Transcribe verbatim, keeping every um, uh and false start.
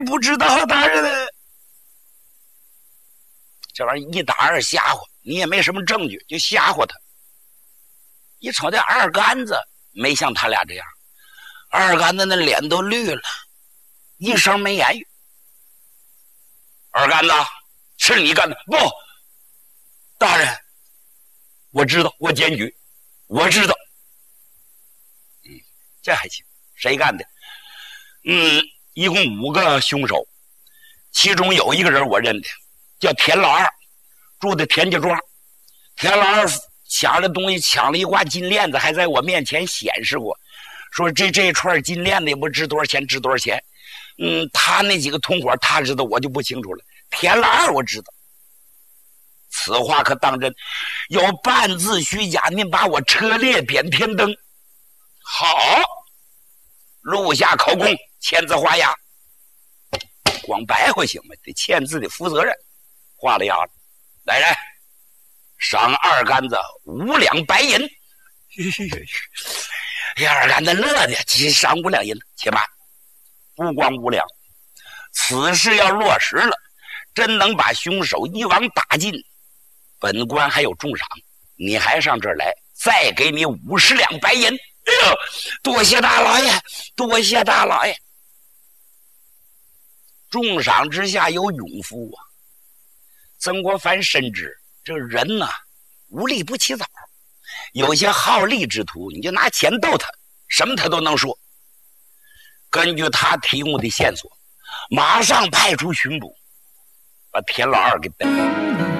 不知道大人。这玩意一打二吓唬，你也没什么证据，就吓唬他。一瞅这二杆子没像他俩这样，二杆子那脸都绿了，一声没言语。二杆子，是你干的？不，大人，我知道，我检举，我知道。嗯，这还行。谁干的？嗯，一共五个凶手，其中有一个人我认得，叫田老二，住的田家庄。田老二抢了东西，抢了一挂金链子，还在我面前显示过，说这这串金链子也不值多少钱，值多少钱。嗯，他那几个同伙他知道，我就不清楚了。田老二我知道。此话可当真，有半字虚假，您把我车裂扁天灯。好，录下口供，签字画押。光白话行吗？得签字的负责任。画了押了，来人，赏二杆子五两白银。二杆子乐的，赏五两银。且慢，不光五两，此事要落实了，真能把凶手一网打尽，本官还有重赏，你还上这儿来，再给你五十两白银。哎呦，多谢大老爷，多谢大老爷。重赏之下有勇夫啊！曾国藩深知这人呢、啊，无利不起早，有些好利之徒，你就拿钱逗他，什么他都能说。根据他提供的线索，马上派出巡捕，把田老二给逮了。